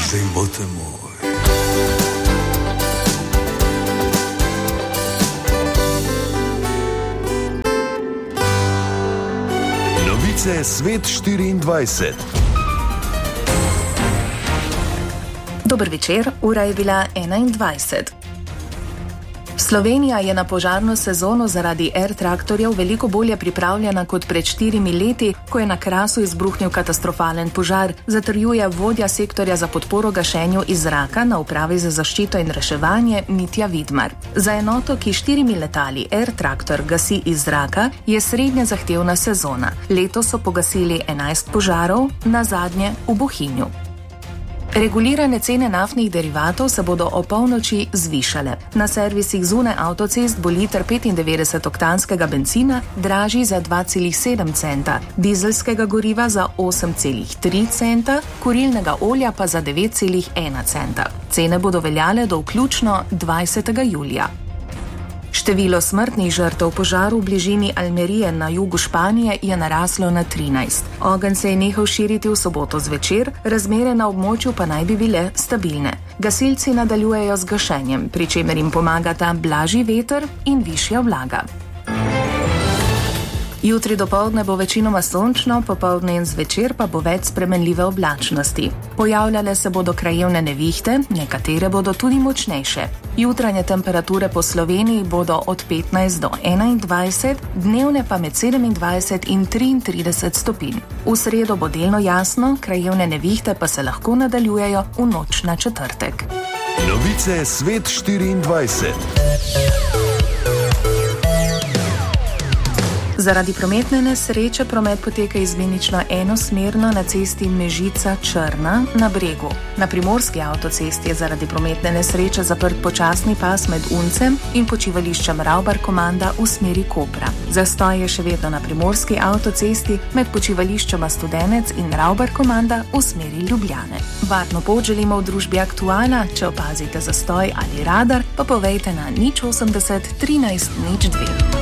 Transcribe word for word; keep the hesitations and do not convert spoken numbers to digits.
zdaj bote moj. Novice Svet štiriindvajset. Dober večer, ura je bila enaindvajset. Slovenija je na požarno sezono zaradi Air traktorjev veliko bolje pripravljena kot pred štirimi leti, ko je na Krasu izbruhnil katastrofalen požar, zatrjuje vodja sektorja za podporo gašenju iz zraka na Upravi za zaščito in reševanje Mitja Vidmar. Za enoto, ki štirimi letali Air traktor gasi iz zraka, je srednje zahtevna sezona. Letos so pogasili enajst požarov, nazadnje v Bohinju. Regulirane cene naftnih derivatov se bodo o polnoči zvišale. Na servisih zunaj avtocest bo liter petindevetdesetoktanskega bencina dražji za dva celih sedem centa, dizelskega goriva za osem celih tri centa, kurilnega olja pa za devet celih ena centa. Cene bodo veljale do vključno dvajsetega julija. Število smrtnih žrtev požaru v bližini Almerije na jugu Španije je naraslo na trinajst. Ogenj se je nehal širiti v soboto zvečer, razmere na območju pa naj bi bile stabilne. Gasilci nadaljujejo z gašenjem, pri čemer jim pomagata blažji veter in višja vlaga. Jutri dopoldne bo večinoma sončno, popoldne in zvečer pa bo več spremenljive oblačnosti. Pojavljale se bodo krajevne nevihte, nekatere bodo tudi močnejše. Jutranje temperature po Sloveniji bodo od petnajst do enaindvajset, dnevne pa med sedemindvajset in triintrideset stopinj. V sredo bo delno jasno, krajevne nevihte pa se lahko nadaljujejo v noč na četrtek. Novice Svet štiriindvajset. Zaradi prometne nesreče promet poteka izmenično enosmerno na cesti Mežica-Črna na Bregu. Na primorski avtocesti je zaradi prometne nesreče zaprt počasni pas med Uncem in počivališčem Ravbar-Komanda v smeri Kopra. Zastoj je še vedno na primorski avtocesti med počivališčema Studenec in Ravbar-Komanda v smeri Ljubljane. Varno pot želimo v družbi Aktuala, če opazite zastoj ali radar, pa povejte na nič osemdeset trinajst nič dve.